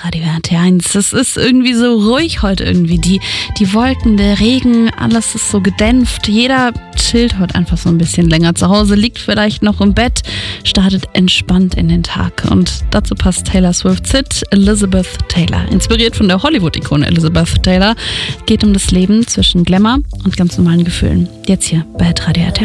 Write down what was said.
Radio RT1. Es ist irgendwie so ruhig heute irgendwie. Die Wolken, der Regen, alles ist so gedämpft. Jeder chillt heute einfach so ein bisschen länger zu Hause, liegt vielleicht noch im Bett, startet entspannt in den Tag. Und dazu passt Taylor Swift's Hit Elizabeth Taylor. Inspiriert von der Hollywood-Ikone Elizabeth Taylor, geht um das Leben zwischen Glamour und ganz normalen Gefühlen. Jetzt hier bei Radio RT1.